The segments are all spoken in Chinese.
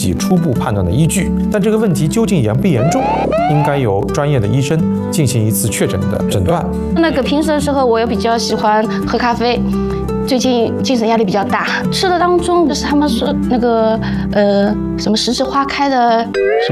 己初步判断的依据，但这个问题究竟严不严重，应该由专业的医生进行一次确诊的诊断。 那个平时的时候，我也比较喜欢喝咖啡。最近精神压力比较大，吃的当中就是他们说那个什么十字花科的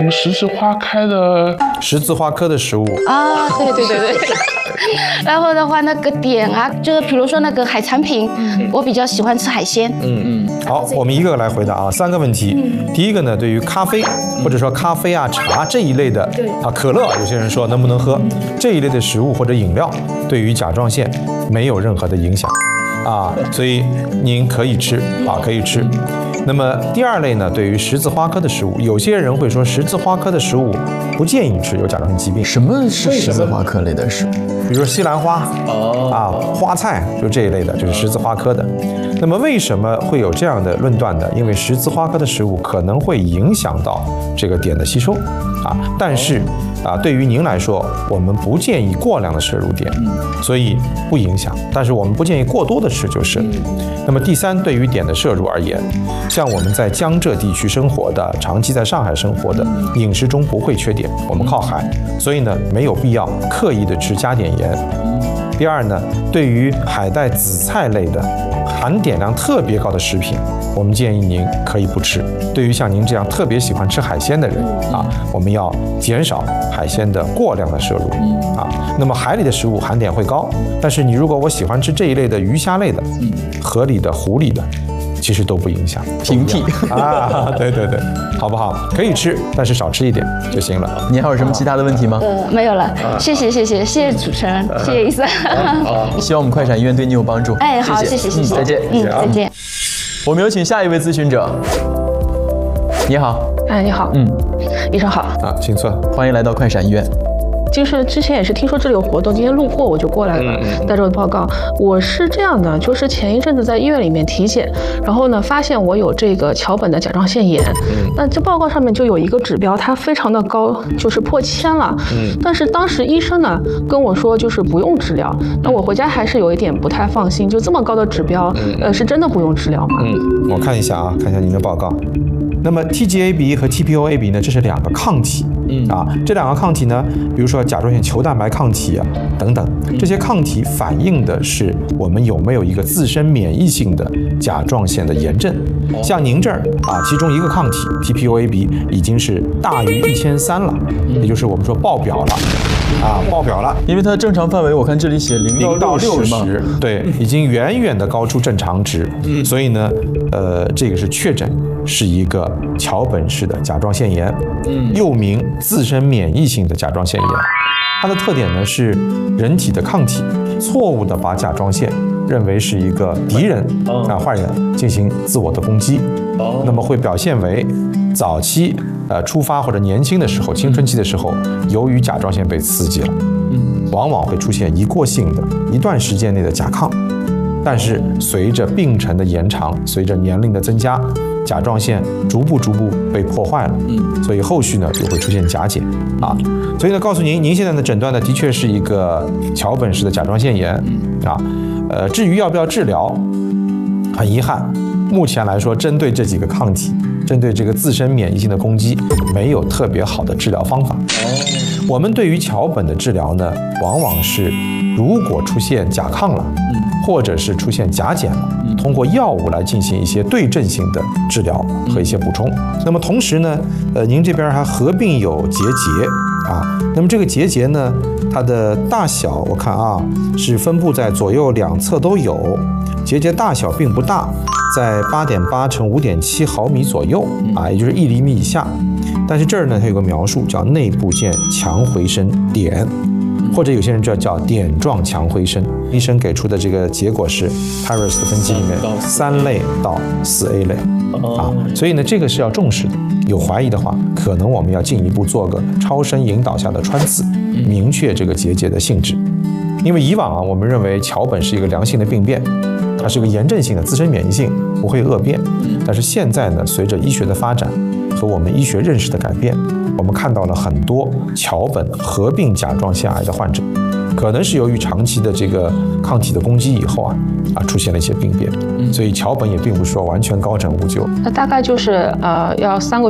食物啊，对。然后的话，那个点啊，就是比如说那个海产品，我比较喜欢吃海鲜。 好，我们一个个来回答啊，3个问题。第一个呢，对于咖啡或者说咖啡啊、茶这一类的可乐，有些人说能不能喝这一类的食物或者饮料，对于甲状腺没有任何的影响。所以您可以吃可以吃。那么第2类呢，对于十字花科的食物，有些人会说十字花科的食物不建议吃，有甲状腺疾病。 什么是十字花科类的食物？ 比如说西兰花花菜，就这一类的，就是十字花科的。那么为什么会有这样的论断呢？因为十字花科的食物可能会影响到这个碘的吸收但是对于您来说，我们不建议过量的摄入碘，所以不影响。但是我们不建议过多的吃就是。那么第3，对于碘的摄入而言，像我们在江浙地区生活的，长期在上海生活的，饮食中不会缺碘，我们靠海，所以呢没有必要刻意的吃加碘盐。第2呢，对于海带、紫菜类的含碘量特别高的食品，我们建议您可以不吃。对于像您这样特别喜欢吃海鲜的人我们要减少海鲜的过量的摄入那么海里的食物含碘会高，但是你如果我喜欢吃这一类的鱼虾类的，河里的、湖里的，其实都不影响， 平替对，好不好？可以吃，但是少吃一点就行了。 你还有什么其他的问题吗？ 没有了，谢谢主持人，谢谢医生。 希望我们快闪医院对你有帮助。 好，谢谢， 再见。 再见。 我们有请下一位咨询者。你好。 你好。医生好。 请坐。 欢迎来到快闪医院。 就是之前也是听说这里有活动，今天路过我就过来了，带着我的报告。我是这样的，就是前一阵子在医院里面体检，然后呢发现我有这个桥本的甲状腺炎。那这报告上面就有一个指标，它非常的高，就是破1000了。但是当时医生呢跟我说就是不用治疗，那我回家还是有一点不太放心，就这么高的指标，是真的不用治疗吗？ 我看一下看一下您的报告。那么 TGA-bE 和 TPO-AB 呢，这是2个抗体这2个抗体呢，比如说甲状腺球蛋白抗体等等，这些抗体反映的是我们有没有一个自身免疫性的甲状腺的炎症。像您这儿其中一个抗体 TPO-AB 已经是大于1300了，也就是我们说爆表了爆表了。 因为它的正常范围我看这里写0到60嘛， 对，已经远远的高出正常值。所以呢这个是确诊是一个桥本氏的甲状腺炎，又名自身免疫性的甲状腺炎。它的特点呢是人体的抗体错误的把甲状腺认为是一个敌人坏人，进行自我的攻击。那么会表现为早期出发或者年轻的时候，青春期的时候，由于甲状腺被刺激了，往往会出现一过性的一段时间内的甲亢。但是随着病程的延长，随着年龄的增加，甲状腺逐步被破坏了，所以后续呢就会出现甲减所以呢，告诉您现在的诊断呢的确是一个桥本氏的甲状腺炎至于要不要治疗，很遗憾，目前来说，针对这几个抗体，针对这个自身免疫性的攻击，没有特别好的治疗方法。我们对于桥本的治疗呢，往往是如果出现甲亢了，或者是出现甲减了，通过药物来进行一些对症性的治疗和一些补充。那么同时呢，您这边还合并有结节那么这个结节呢，它的大小我看是分布在左右2侧都有，结节大小并不大，在8.8乘5.7毫米左右也就是1厘米以下。但是这儿呢，它有个描述叫内部见强回声碘，或者有些人叫碘状强回声。医生给出的这个结果是 Paris 的分级里面3类到4A 类所以呢，这个是要重视的。有怀疑的话，可能我们要进一步做个超声引导下的穿刺，明确这个结节的性质。因为以往我们认为桥本是一个良性的病变，它是个炎症性的自身免疫性，不会恶变。但是现在呢，随着医学的发展和我们医学认识的改变，我们看到了很多桥本合并甲状腺癌的患者，可能是由于长期的这个抗体的攻击以后出现了一些病变，所以桥本也并不是说完全高枕无救。 那大概就是要3个